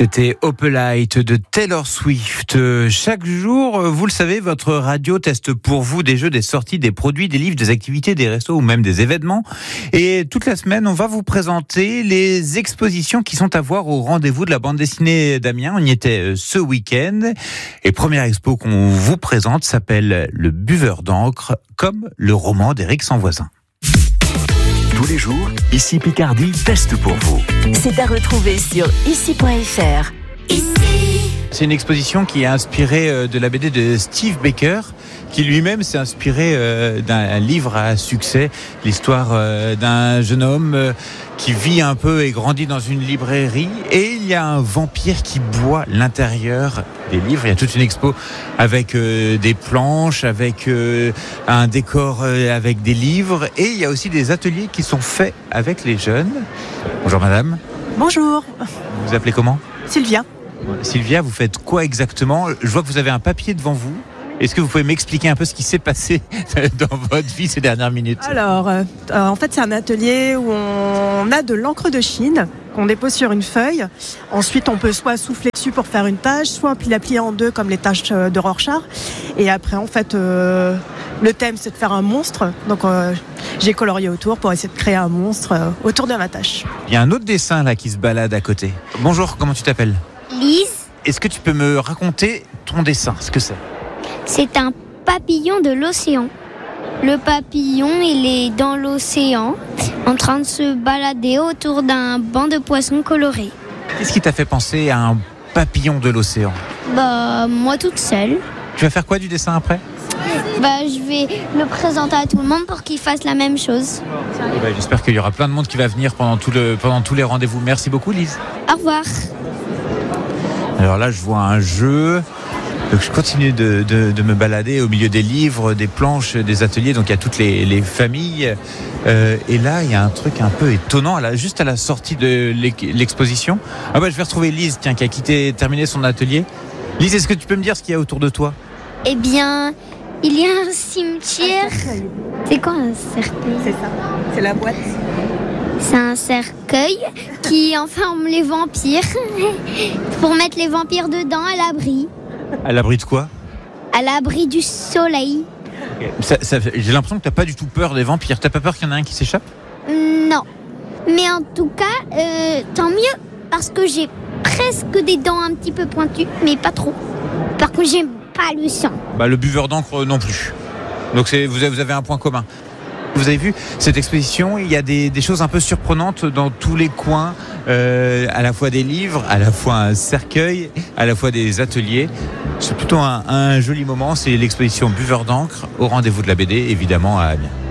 C'était Opelite de Taylor Swift. Chaque jour, vous le savez, votre radio teste pour vous des jeux, des sorties, des produits, des livres, des activités, des restos ou même des événements. Et toute la semaine, on va vous présenter les expositions qui sont à voir au rendez-vous de la bande dessinée d'Amiens. On y était ce week-end. Et première expo qu'on vous présente s'appelle Le Buveur d'encre, comme le roman d'Éric Sanvoisin. Tous les jours, Ici Picardie teste pour vous. C'est à retrouver sur ici.fr. C'est une exposition qui est inspirée de la BD de Steve Baker, qui lui-même s'est inspiré d'un livre à succès, l'histoire d'un jeune homme qui vit un peu et grandit dans une librairie, et il y a un vampire qui boit l'intérieur des livres. Il y a toute une expo avec des planches, avec un décor avec des livres, et il y a aussi des ateliers qui sont faits avec les jeunes. Bonjour madame. Bonjour. Vous vous appelez comment ? Sylvia. Sylvia, vous faites quoi exactement ? Je vois que vous avez un papier devant vous. Est-ce que vous pouvez m'expliquer un peu ce qui s'est passé dans votre vie ces dernières minutes ? Alors, en fait, c'est un atelier où on a de l'encre de Chine qu'on dépose sur une feuille. Ensuite, on peut soit souffler dessus pour faire une page, soit la plier en deux comme les taches de Rorschach. Et après, en fait, le thème, c'est de faire un monstre. Donc, j'ai colorié autour pour essayer de créer un monstre autour de ma tâche. Il y a un autre dessin là qui se balade à côté. Bonjour, comment tu t'appelles ? Lise, Est-ce que tu peux me raconter ton dessin, ce que c'est ? c'est un papillon de l'océan. Le papillon, il est dans l'océan, en train de se balader autour d'un banc de poissons colorés. Qu'est-ce qui t'a fait penser à un papillon de l'océan ? Moi toute seule. Tu vas faire quoi du dessin après ? Je vais le présenter à tout le monde pour qu'il fasse la même chose. J'espère qu'il y aura plein de monde qui va venir pendant tous les rendez-vous. Merci beaucoup Lise. Au revoir. Alors là, je vois un jeu. Donc je continue de me balader au milieu des livres, des planches, des ateliers. Donc il y a toutes les familles. Et là, il y a un truc un peu étonnant, juste à la sortie de l'exposition. Je vais retrouver Lise, tiens, qui a terminé son atelier. Lise, est-ce que tu peux me dire ce qu'il y a autour de toi ? Eh bien, il y a un cimetière. C'est quoi un cercueil ? C'est ça, c'est la boîte. C'est un cercueil qui enferme les vampires pour mettre les vampires dedans à l'abri. À l'abri de quoi ? À l'abri du soleil. J'ai l'impression que t'as pas du tout peur des vampires. T'as pas peur qu'il y en ait un qui s'échappe ? Non. Mais en tout cas, tant mieux, parce que j'ai presque des dents un petit peu pointues, mais pas trop. Par contre, j'aime pas le sang. Le buveur d'encre non plus. Donc vous avez un point commun. Vous avez vu cette exposition, il y a des choses un peu surprenantes dans tous les coins, à la fois des livres, à la fois un cercueil, à la fois des ateliers. C'est plutôt un joli moment, c'est l'exposition Buveur d'encre au rendez-vous de la BD, évidemment à Amiens.